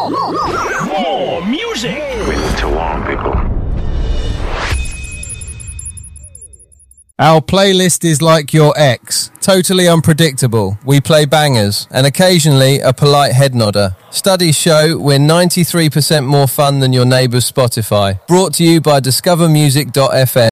More music. We need to warn people. Our playlist is like your ex, totally unpredictable. We play bangers and occasionally a polite head nodder. Studies show we're 93% more fun than your neighbour's Spotify. Brought to you by discovermusic.fm.